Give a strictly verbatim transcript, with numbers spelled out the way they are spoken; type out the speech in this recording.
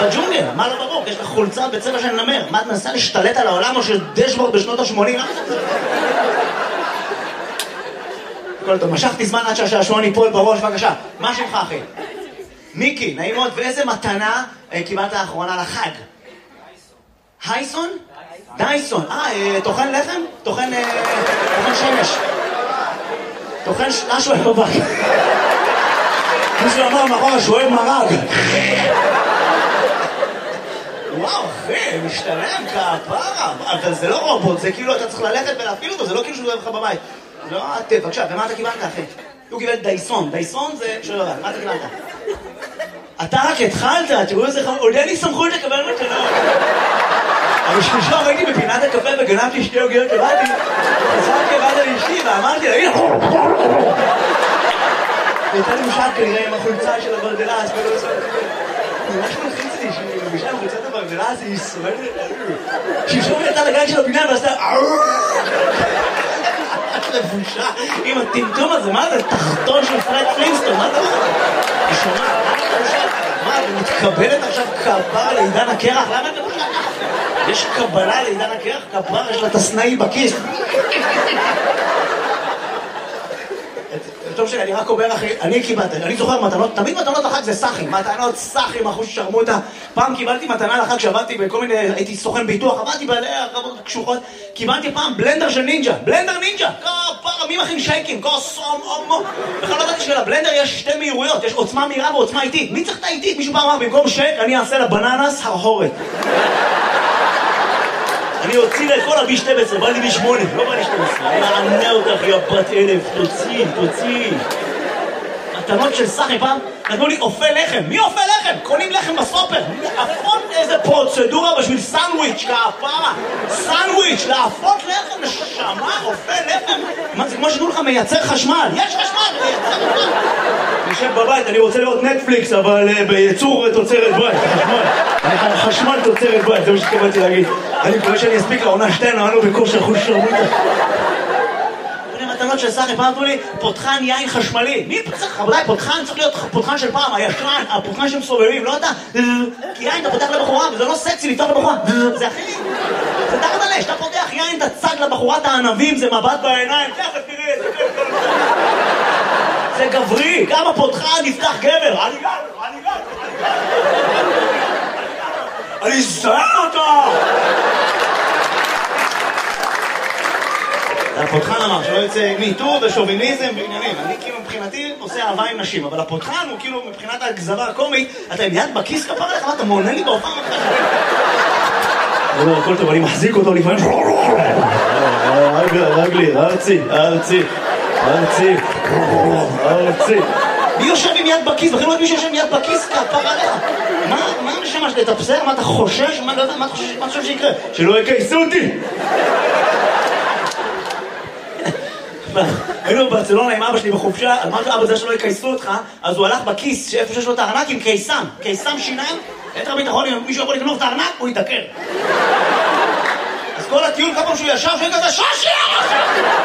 בג'ונגל, מה לא ברור? יש לך חולצה בצבע של נמר. מה, את מנסה להשתלט על העולם או של דשבורד בשנות ה-שמונים? הכל טוב, משכתי זמן עד שהשעשועון ייפול בראש, בבקשה. מה שמך, אחי? מיקי, נעים מאוד. ואיזה מתנה קיבלת האחרונה לחג? הייסון? דייסון. אה, תוכן לחם? תוכן שמש. תוכן משהו בבק. מישהו אמר מאחורה שהוא אוהב מרק. וואו, אחי, משתלם כפרה. אבל זה לא רובוט, זה כאילו אתה צריך ללכת ולהפעיל אותו, זה לא כאילו שהוא אוהב לך בבית. לא, אתה, בבקשה, ומה אתה קיבלת, אחי? הוא קיבל דייסון. דייסון זה... שלא רע, מה אתה קיבלת? אתה רק התחלת, תראו איזה חמור, עוד אין לי סמכות לקבל מתנות. אבל שלשום הייתי בפינת הקפה וגנבתי שתי עוגיות לבאתי, חזרתי לבאתי לאשתי ואמרתי לה, הנה! הייתה לי משל כנראה עם החולצה של הברדלס, ולא עושה... ממש מלחיץ לי שהיא מבישה עם חולצת הברדלס, היא שורדת... שלשום יצאה לגן של הפינה ועשתה... לבושה עם הטמטום הזה, מה זה? תחתון של פרד פלינסטון, מה אתה אומר? היא שומעת, מה, היא מתקבלת עכשיו כפרה לעידן הקרח? למה אתה בושה ככה? יש קבלה לעידן הקרח? כפרה, יש לה תסנאי בכיס. טוב שלי, אני רק אומר אחי, אני קיבלתי, אני זוכר מתנות, תמיד מתנות לחג זה סחים, מתנות סחים, אחוז שרמוטה. פעם קיבלתי מתנה לחג שעבדתי בכל מיני, הייתי סוכן ביטוח, עבדתי בעלי הרבות קשוחות, קיבלתי פעם בלנדר של נינג'ה, בלנדר נינג'ה, כפרה, מי מכין שייקים, כוסום, אומו. בכלל לא ידעתי שלבלנדר יש שתי מהירויות, יש עוצמה מהירה ועוצמה איטית. מי צריך את האיטית? מישהו פעם אמר, במקום שייק, אני אעשה לבננס הרהורת. אני אוציא לה את כל הבי שתים עשרה, בא לי בי שמונה, לא בא לי שתים עשרה. אני אענה אותך, יא בת אלף, תוציא, תוציא. מתנות של סחי פעם, נתנו לי אופה לחם. מי אופה לחם? קונים לחם בסופר. להפות איזה פרוצדורה בשביל סנדוויץ', כפרה. סנדוויץ', להפות לחם, נשמה, אופה לחם. מה זה כמו שתנו לך מייצר חשמל? יש חשמל, מייצר חשמל. אני יושב בבית, אני רוצה לראות נטפליקס, אבל בייצור תוצרת בית, חשמל. חשמל תוצרת בית, זה מה שתקבלתי להגיד. אני מקווה שאני אספיק לעונה שתיים, נענו בכושר חוש שרמוטה. מתנות של סחי, פעם אמרו לי, פותחן יין חשמלי. מי צריך? רבותיי, פותחן צריך להיות פותחן של פעם, הישן, הפותחן שהם סובבים, לא אתה. כי יין אתה פותח לבחורה, וזה לא סקסי לפתוח לבחורה. זה הכי... זה תחת עלי, שאתה פותח יין, אתה צג לבחורת הענבים, זה מבט בעיניים, תכף תראה, זה גבר. זה גברי, כמה פותחן נפתח גבר. אני גבר, אני גבר, אני אזדהר אותה! הפותחן אמר שלא יוצא מיטור ושוביניזם ועניינים. אני כאילו מבחינתי עושה אהבה עם נשים, אבל הפותחן הוא כאילו מבחינת הגזרה הקומית, אתה עם יד בכיס כפר עליך, מה אתה מעונן לי בהופעה מתחילה? לא, הכל טוב, אני מחזיק אותו לפעמים. רגלי, ארצי, ארצי, ארצי, ארצי. מי יושב עם יד בכיס? בכלל לא מי שיושב עם יד בכיס כפר עליך. מה משמע שאתה תפסר? מה אתה חושש? מה אתה חושב שיקרה? שלא יקייסו אותי! היינו בברצלונה עם אבא שלי בחופשה, אמרתי אבא זה שלא יקייסו אותך, אז הוא הלך בכיס שאיפה שיש לו את הארנק עם קיסם, קיסם שיניים, יתר ביטחון, אם מישהו יכול לקנות את הארנק, הוא יתעקר. אז כל הטיול, כל פעם שהוא ישב, שהוא כזה שושי!